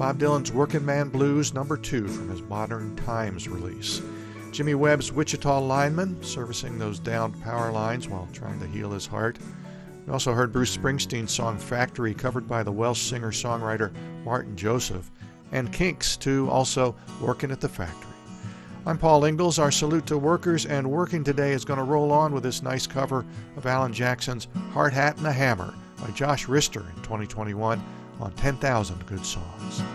Bob Dylan's Working Man Blues No. 2 from his Modern Times release. Jimmy Webb's Wichita Lineman, servicing those downed power lines while trying to heal his heart. We also heard Bruce Springsteen's song Factory, covered by the Welsh singer-songwriter Martin Joseph, and Kinks, too, also Working at the Factory. I'm Paul Ingalls. Our salute to workers and working today is going to roll on with this nice cover of Alan Jackson's Hard Hat and a Hammer by Josh Rister in 2021 on 10,000 Good Songs.